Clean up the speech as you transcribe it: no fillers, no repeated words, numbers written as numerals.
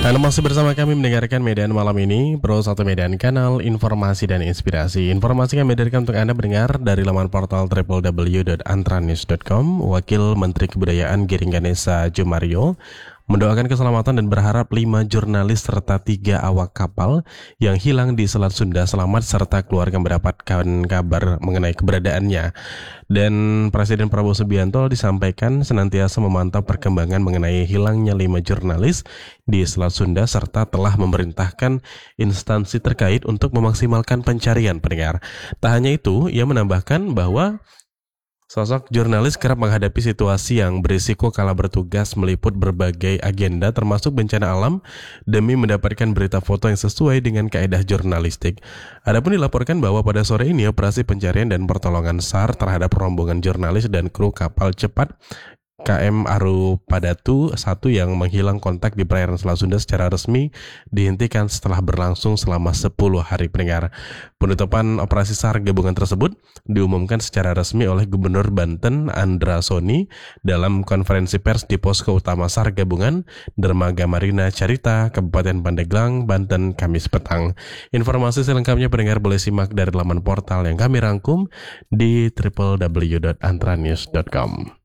Anda masih bersama kami mendengarkan Medan malam ini, Pro 1 Medan, kanal informasi dan inspirasi. Informasi kami hadirkan untuk Anda mendengar dari laman portal www.antranews.com. Wakil Menteri Kebudayaan Giring Ganesa Jomario mendoakan keselamatan dan berharap 5 jurnalis serta 3 awak kapal yang hilang di Selat Sunda selamat serta keluarga mendapatkan kabar mengenai keberadaannya. Dan Presiden Prabowo Subianto disampaikan senantiasa memantau perkembangan mengenai hilangnya 5 jurnalis di Selat Sunda serta telah memerintahkan instansi terkait untuk memaksimalkan pencarian pendengar. Tak hanya itu, ia menambahkan bahwa sosok jurnalis kerap menghadapi situasi yang berisiko kala bertugas meliput berbagai agenda termasuk bencana alam demi mendapatkan berita foto yang sesuai dengan kaedah jurnalistik. Adapun dilaporkan bahwa pada sore ini operasi pencarian dan pertolongan SAR terhadap rombongan jurnalis dan kru kapal cepat KM Aru Padatu 1 yang menghilang kontak di perairan Selat Sunda secara resmi dihentikan setelah berlangsung selama 10 hari pendengar. Penutupan operasi SAR gabungan tersebut diumumkan secara resmi oleh Gubernur Banten Andra Soni dalam konferensi pers di posko utama SAR gabungan Dermaga Marina Carita, Kabupaten Pandeglang, Banten, Kamis petang. Informasi selengkapnya pendengar boleh simak dari laman portal yang kami rangkum di www.antranews.com.